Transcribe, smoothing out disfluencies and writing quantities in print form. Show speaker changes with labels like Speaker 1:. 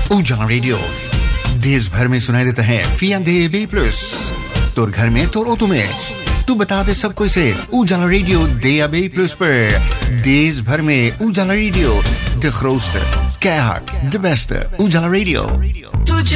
Speaker 1: उजाला रेडियो देश भर में सुनाई देता है FIANDB+. तोर घर में, तोर ऑटो में, तू बता दे सबको इसे उजाला रेडियो DAB+ पर. देश भर में उजाला radio, de grootste, keihard, de beste, उजाला रेडियो.